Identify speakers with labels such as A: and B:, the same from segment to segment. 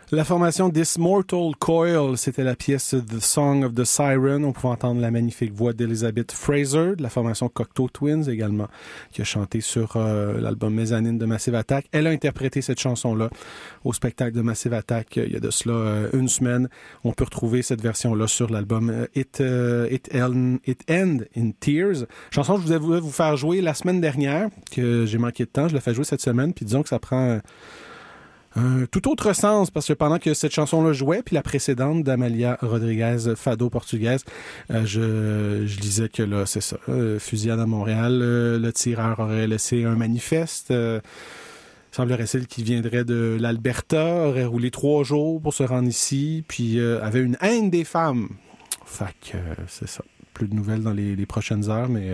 A: La formation This Mortal Coil, c'était la pièce The Song of the Siren. On pouvait entendre la magnifique voix d'Elizabeth Fraser, de la formation Cocteau Twins également, qui a chanté sur l'album Mezzanine de Massive Attack. Elle a interprété cette chanson-là au spectacle de Massive Attack il y a de cela une semaine. On peut retrouver cette version-là sur l'album It End in Tears. Chanson que je voulais vous faire jouer la semaine dernière, que j'ai manqué de temps. Je l'ai fait jouer cette semaine, puis disons que ça prend un tout autre sens, parce que pendant que cette chanson-là jouait, puis la précédente d'Amalia Rodriguez, Fado portugaise, je lisais que là, c'est ça, fusillade à Montréal, le tireur aurait laissé un manifeste, semblerait-il qu'il viendrait de l'Alberta, aurait roulé 3 jours pour se rendre ici, puis avait une haine des femmes. Fait que c'est ça. Plus de nouvelles dans les prochaines heures, mais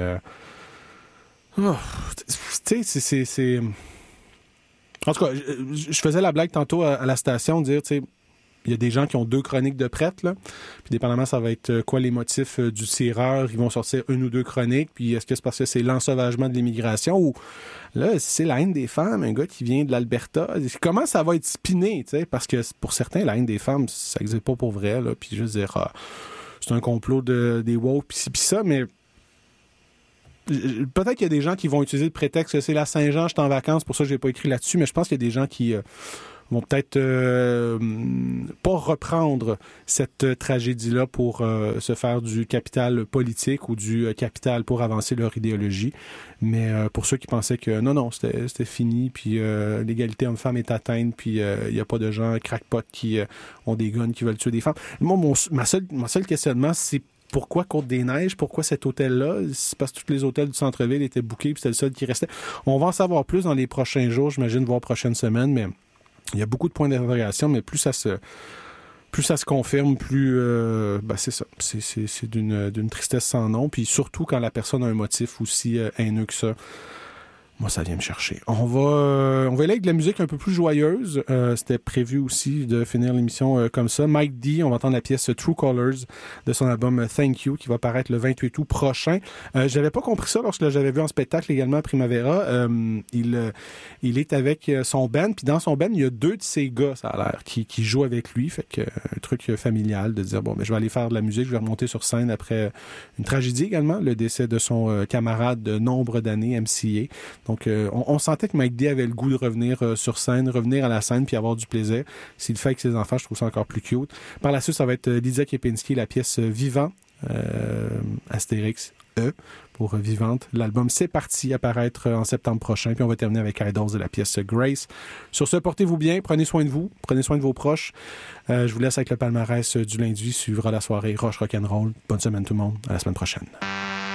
A: tu sais, c'est en tout cas, je faisais la blague tantôt à la station, dire, tu sais, il y a des gens qui ont 2 chroniques de prête, là. Puis dépendamment, ça va être quoi les motifs du tireur, ils vont sortir 1 ou 2 chroniques. Puis est-ce que c'est parce que c'est l'ensauvagement de l'immigration ou là, c'est la haine des femmes, un gars qui vient de l'Alberta. Comment ça va être spiné, tu sais? Parce que pour certains, la haine des femmes, ça n'existe pas pour vrai, là. Puis je veux dire, c'est un complot des woke, puis ça, mais peut-être qu'il y a des gens qui vont utiliser le prétexte que c'est la Saint-Jean, je suis en vacances, pour ça j'ai pas écrit là-dessus, mais je pense qu'il y a des gens qui vont peut-être pas reprendre cette tragédie-là pour se faire du capital politique ou du capital pour avancer leur idéologie. Mais pour ceux qui pensaient que non, c'était fini, puis l'égalité homme-femme est atteinte, puis il n'y a pas de gens crackpots qui ont des guns qui veulent tuer des femmes. Moi, mon seul questionnement, c'est pourquoi Côte-des-Neiges? Pourquoi cet hôtel-là? C'est parce que tous les hôtels du centre-ville étaient bookés, puis c'était le seul qui restait. On va en savoir plus dans les prochains jours, j'imagine, voire prochaines semaines, mais il y a beaucoup de points d'interrogation, mais plus ça se confirme, plus c'est ça. C'est d'une tristesse sans nom, puis surtout quand la personne a un motif aussi haineux que ça. Moi, ça vient me chercher. On va y aller avec de la musique un peu plus joyeuse. C'était prévu aussi de finir l'émission comme ça. Mike D, on va entendre la pièce True Colors de son album Thank You qui va paraître le 28 août prochain. J'avais pas compris ça lorsque j'avais vu en spectacle également à Primavera. Il est avec son band, puis dans son band, il y a 2 de ses gars, ça a l'air, qui jouent avec lui. Fait que un truc familial de dire, bon, je vais aller faire de la musique, je vais remonter sur scène après une tragédie également, le décès de son camarade de nombre d'années, MCA. Donc, on sentait que Mike D avait le goût de revenir sur scène, revenir à la scène puis avoir du plaisir. S'il le fait avec ses enfants, je trouve ça encore plus cute. Par la suite, ça va être Lydia Kepinski, la pièce Vivant, Astérix E pour Vivante. L'album C'est parti, apparaître en septembre prochain. Puis on va terminer avec Idols de la pièce Grace. Sur ce, portez-vous bien, prenez soin de vous, prenez soin de vos proches. Je vous laisse avec le palmarès du lundi, suivra la soirée Roche Rock'n'Roll. Bonne semaine tout le monde, à la semaine prochaine.